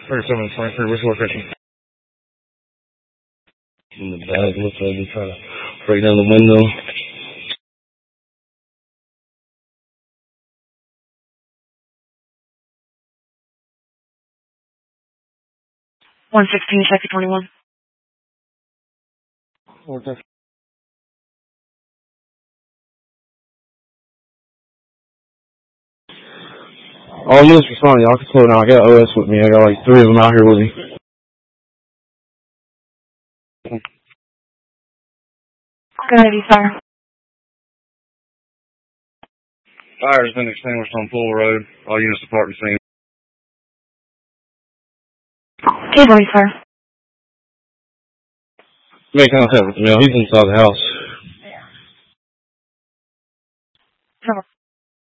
3723, what's the location? In the back, looks like he's trying to break down the window. $116, second 21. Okay. All units responding. Y'all can slow down. I got OS with me. I got like 3 of them out here with me. Good idea, sir. Fire has been extinguished on Full Road. All units depart the scene. Capability, sir. Make contact with the male. He's inside the house.